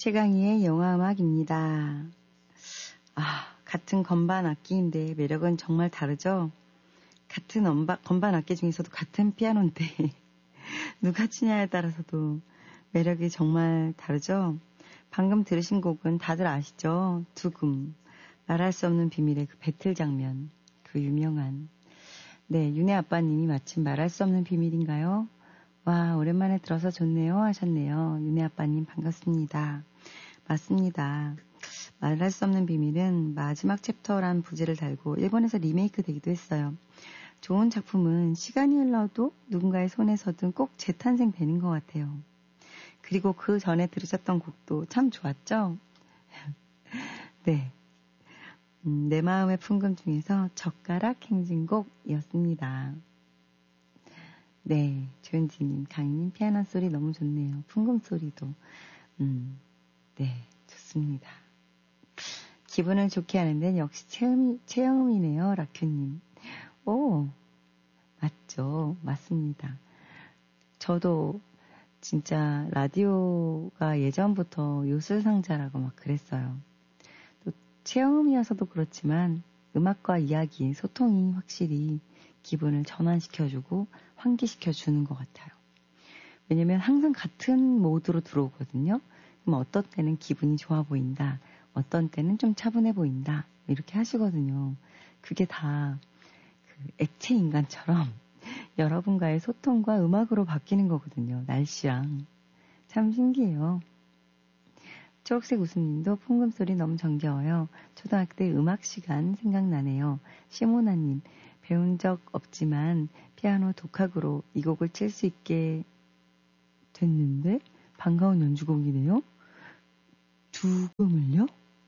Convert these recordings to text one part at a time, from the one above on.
최강희의 영화음악입니다. 같은 건반 악기인데 매력은 정말 다르죠? 같은 건반 악기 중에서도 같은 피아노인데 누가 치냐에 따라서도 매력이 정말 다르죠? 방금 들으신 곡은 다들 아시죠? 두금, 말할 수 없는 비밀의 그 배틀 장면, 그 유명한. 네, 윤혜 아빠님이 마침 말할 수 없는 비밀인가요? 와, 오랜만에 들어서 좋네요 하셨네요. 윤혜 아빠님 반갑습니다. 맞습니다. 말할 수 없는 비밀은 마지막 챕터란 부제를 달고 일본에서 리메이크 되기도 했어요. 좋은 작품은 시간이 흘러도 누군가의 손에서든 꼭 재탄생되는 것 같아요. 그리고 그 전에 들으셨던 곡도 참 좋았죠? 네. 내 마음의 풍금 중에서 젓가락 행진곡이었습니다. 네, 조은지님, 강희님 피아노 소리 너무 좋네요. 풍금 소리도. 네, 좋습니다. 기분을 좋게 하는 데는 역시 체험이네요, 라큐님. 오, 맞죠. 맞습니다. 저도 진짜 라디오가 예전부터 요술상자라고 막 그랬어요. 또 체험이어서도 그렇지만 음악과 이야기, 소통이 확실히 기분을 전환시켜주고 환기시켜주는 것 같아요. 왜냐면 항상 같은 모드로 들어오거든요. 그럼 어떤 때는 기분이 좋아 보인다. 어떤 때는 좀 차분해 보인다. 이렇게 하시거든요. 그게 다 그 액체 인간처럼 여러분과의 소통과 음악으로 바뀌는 거거든요. 날씨랑. 참 신기해요. 초록색 웃음님도 풍금소리 너무 정겨워요. 초등학교 때 음악 시간 생각나네요. 시모나님, 배운 적 없지만 피아노 독학으로 이 곡을 칠 수 있게 됐는데 반가운 연주곡이네요. 두금을요?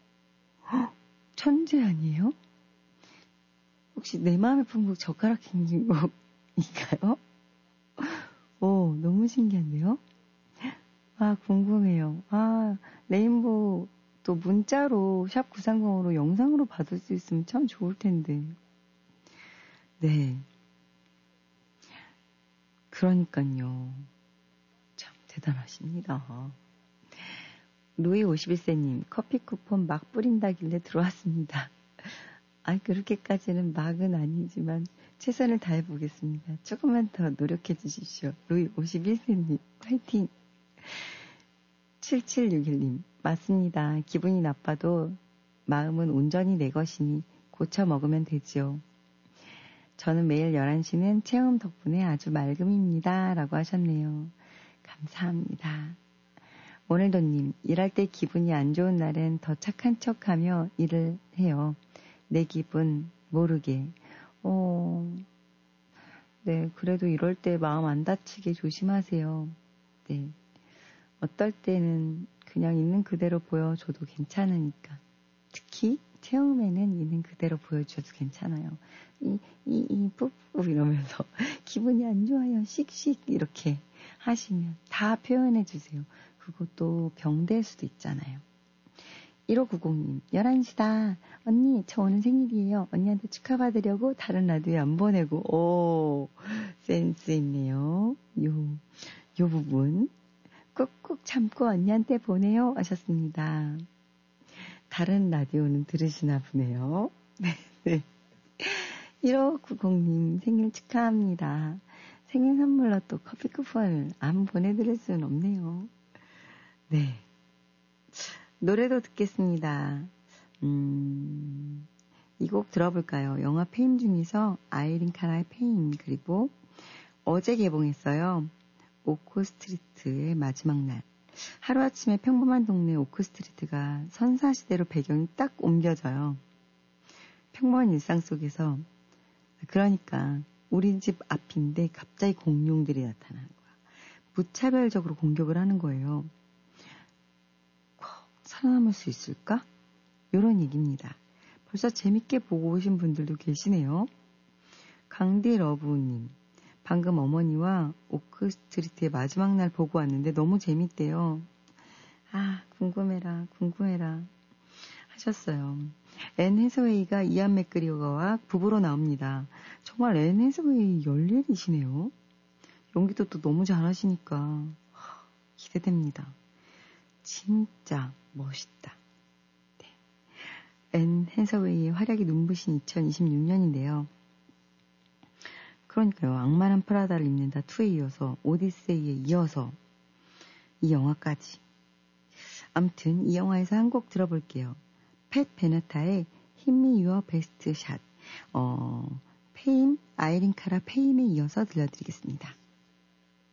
천재 아니에요? 혹시 내 마음의 풍국 젓가락 행진곡인가요? 오, 너무 신기한데요? 궁금해요. 레인보우 또 문자로 샵 930으로 영상으로 받을 수 있으면 참 좋을 텐데. 네. 그러니까요. 참 대단하십니다. 루이 51세님, 커피 쿠폰 막 뿌린다길래 들어왔습니다. 그렇게까지는 막은 아니지만 최선을 다해보겠습니다. 조금만 더 노력해 주십시오. 루이 51세님, 화이팅! 7761님, 맞습니다. 기분이 나빠도 마음은 온전히 내 것이니 고쳐 먹으면 되지요. 저는 매일 11시는 체험 덕분에 아주 맑음입니다. 라고 하셨네요. 감사합니다. 오늘도님, 일할 때 기분이 안 좋은 날엔 더 착한 척하며 일을 해요. 내 기분 모르게. 네, 그래도 이럴 때 마음 안 다치게 조심하세요. 네. 어떨 때는 그냥 있는 그대로 보여줘도 괜찮으니까. 특히 체험에는 있는 그대로 보여줘도 괜찮아요. 뿌뿌 이러면서 기분이 안 좋아요. 씩씩 이렇게 하시면 다 표현해주세요. 그것도 병될 수도 있잖아요. 1590님, 11시다. 언니, 저 오늘 생일이에요. 언니한테 축하받으려고 다른 라디오에 안 보내고, 센스 있네요. 요 부분. 꾹꾹 참고 언니한테 보내요. 하셨습니다. 다른 라디오는 들으시나 보네요. 네. 1590님 생일 축하합니다. 생일 선물로 또 커피 쿠폰을 안 보내드릴 수는 없네요. 네. 노래도 듣겠습니다. 이 곡 들어볼까요? 영화 페임 중에서 아이린 카라의 페임, 그리고 어제 개봉했어요. 오크스트리트의 마지막 날. 하루아침에 평범한 동네 오크스트리트가 선사시대로 배경이 딱 옮겨져요. 평범한 일상 속에서, 그러니까 우리 집 앞인데 갑자기 공룡들이 나타나는 거야. 무차별적으로 공격을 하는 거예요. 살아남을 수 있을까? 이런 얘기입니다. 벌써 재밌게 보고 오신 분들도 계시네요. 강디러브님, 방금 어머니와 오크스트리트의 마지막 날 보고 왔는데 너무 재밌대요. 궁금해라 하셨어요. 앤 해서웨이가 이안 맥그리거와 부부로 나옵니다. 정말 앤 해서웨이 열일이시네요. 연기도 또 너무 잘하시니까 기대됩니다. 진짜 멋있다. 네. 앤 해서웨이의 활약이 눈부신 2026년인데요. 그러니까요. 악마는 프라다를 입는다 2에 이어서 오디세이에 이어서 이 영화까지. 아무튼 이 영화에서 한 곡 들어볼게요. 팻 베네타의 Hit Me Your Best Shot. 페임, 아이린 카라 페임에 이어서 들려드리겠습니다.